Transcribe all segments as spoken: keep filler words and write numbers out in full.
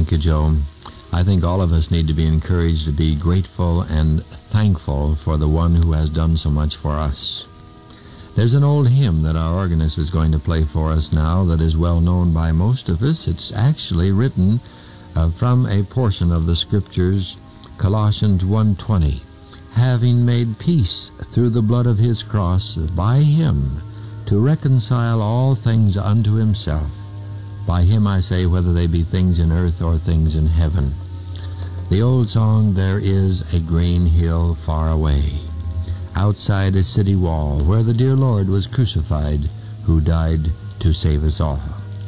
Thank you, Joe. I think all of us need to be encouraged to be grateful and thankful for the one who has done so much for us. There's an old hymn that our organist is going to play for us now that is well known by most of us. It's actually written uh, from a portion of the Scriptures, Colossians one twenty. Having made peace through the blood of his cross, by him to reconcile all things unto himself. By him I say, whether they be things in earth or things in heaven. The old song, there is a green hill far away, outside a city wall, where the dear Lord was crucified, who died to save us all.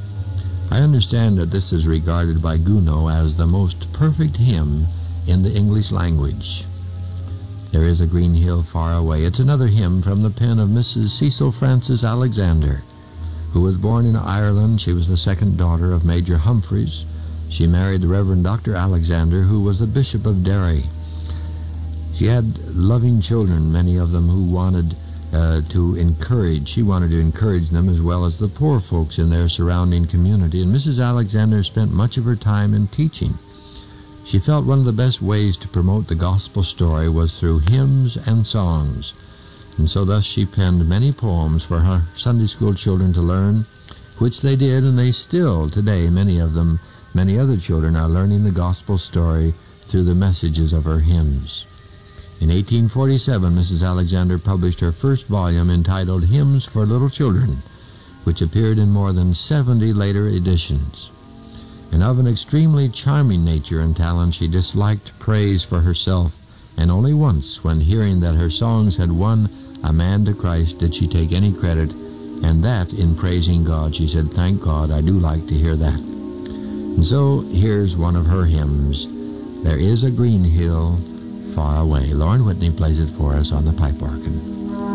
I understand that this is regarded by Gounod as the most perfect hymn in the English language. There is a green hill far away. It's another hymn from the pen of Missus Cecil Frances Alexander, who was born in Ireland. She was the second daughter of Major Humphreys. She married the Reverend Doctor Alexander, who was the Bishop of Derry. She had loving children, many of them who wanted uh, to encourage. She wanted to encourage them as well as the poor folks in their surrounding community. And Missus Alexander spent much of her time in teaching. She felt one of the best ways to promote the gospel story was through hymns and songs. And so thus she penned many poems for her Sunday school children to learn, which they did, and they still, today, many of them, many other children are learning the gospel story through the messages of her hymns. In eighteen forty-seven, Missus Alexander published her first volume entitled Hymns for Little Children, which appeared in more than seventy later editions. And of an extremely charming nature and talent, she disliked praise for herself, and only once, when hearing that her songs had won a man to Christ, did she take any credit, and that in praising God. She said, "Thank God, I do like to hear that." And so here's one of her hymns, There is a Green Hill Far Away. Lauren Whitney plays it for us on the pipe organ.